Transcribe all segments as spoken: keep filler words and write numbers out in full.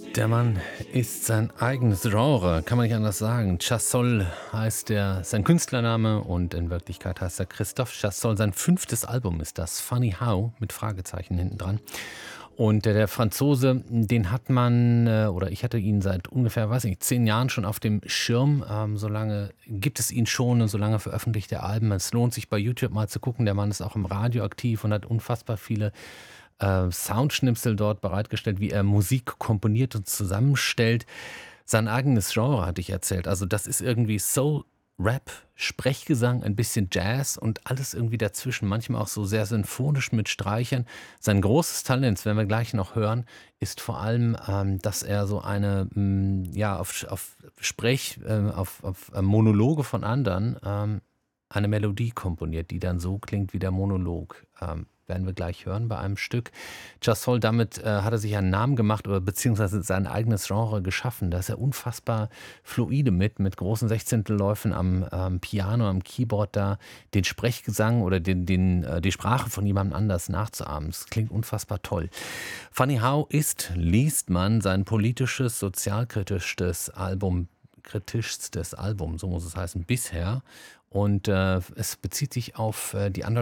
Der Mann ist sein eigenes Genre, kann man nicht anders sagen. Chasol heißt der, sein Künstlername und in Wirklichkeit heißt er Christophe Chasol. Sein fünftes Album ist das, Funny How, mit Fragezeichen hinten dran. Und der, der Franzose, den hat man, äh, oder ich hatte ihn seit ungefähr, weiß ich nicht, zehn Jahren schon auf dem Schirm. Ähm, so lange gibt es ihn schon und so lange veröffentlicht er Alben. Es lohnt sich bei YouTube mal zu gucken. Der Mann ist auch im Radio aktiv und hat unfassbar viele äh, Soundschnipsel dort bereitgestellt, wie er Musik komponiert und zusammenstellt. Sein eigenes Genre hatte ich erzählt. Also das ist irgendwie Soul, Rap, Sprechgesang, ein bisschen Jazz und alles irgendwie dazwischen. Manchmal auch so sehr sinfonisch mit Streichern. Sein großes Talent, das werden wir gleich noch hören, ist vor allem, ähm, dass er so eine, mh, ja, auf, auf Sprech, äh, auf, auf äh, Monologe von anderen ähm, eine Melodie komponiert, die dann so klingt wie der Monolog. Ähm, werden wir gleich hören bei einem Stück. Chasol, damit äh, hat er sich einen Namen gemacht oder beziehungsweise sein eigenes Genre geschaffen. Da ist er unfassbar fluide mit, mit großen Sechzehntelläufen am ähm, Piano, am Keyboard da, den Sprechgesang oder den, den, äh, die Sprache von jemandem anders nachzuahmen. Das klingt unfassbar toll. Funny How ist, liest man, sein politisches, sozialkritischstes Album, kritischstes Album, so muss es heißen, bisher. Und äh, es bezieht sich auf äh, die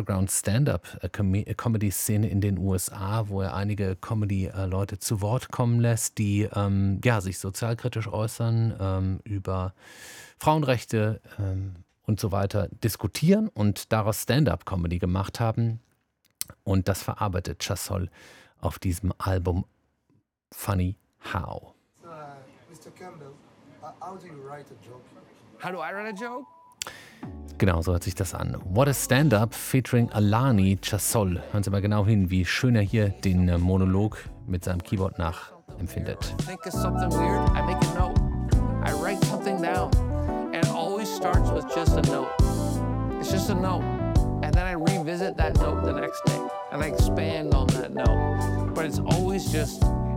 Underground-Stand-Up-Comedy-Szene in den U S A, wo er einige Comedy-Leute zu Wort kommen lässt, die ähm, ja, sich sozialkritisch äußern, ähm, über Frauenrechte ähm, und so weiter diskutieren und daraus Stand-Up-Comedy gemacht haben. Und das verarbeitet Chasol auf diesem Album Funny How. Uh, Mister Campbell, uh, how do you write a joke? How do I write a joke? Genau, so hört sich das an. What a Stand-Up featuring Alani Chasol. Hören Sie mal genau hin, wie schön er hier den äh, Monolog mit seinem Keyboard nachempfindet. Think of something weird, I make a note. I write something down. And it always starts with just a note. It's just a note. And then I revisit that note the next day. And I expand on that note. But it's always just